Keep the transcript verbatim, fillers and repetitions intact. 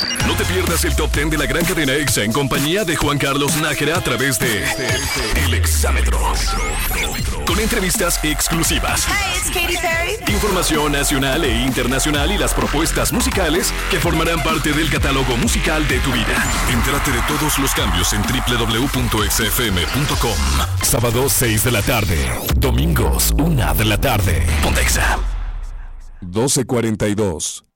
No te pierdas el top diez de la gran cadena EXA en compañía de Juan Carlos Nájera a través de El Exámetro. Con entrevistas exclusivas. Hey, it's Katy Perry. Información nacional e internacional y las propuestas musicales que formarán parte del catálogo musical de tu vida. Entérate de todos los cambios en doble u doble u doble u punto exa efe eme punto com. Sábado seis de la tarde. Domingos una de la tarde. Ponte Exa. doce cuarenta y dos.